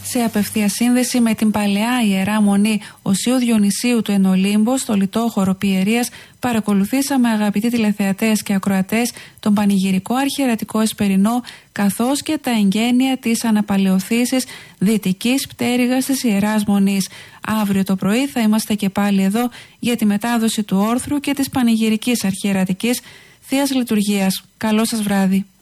Σε απευθεία σύνδεση με την παλαιά Ιερά Μονή Οσίου Διονυσίου του Ενολύμπου, στο λιτόχωρο Πιερίας, παρακολουθήσαμε, αγαπητοί τηλεθεατές και ακροατές, τον πανηγυρικό αρχιερατικό εσπερινό, καθώς και τα εγγένεια της αναπαλαιωθήσης δυτικής πτέρυγας της Ιεράς Μονής. Αύριο το πρωί θα είμαστε και πάλι εδώ για τη μετάδοση του όρθρου και της πανηγυρικής αρχιερατικής Θείας Λειτουργίας. Καλό σας βράδυ.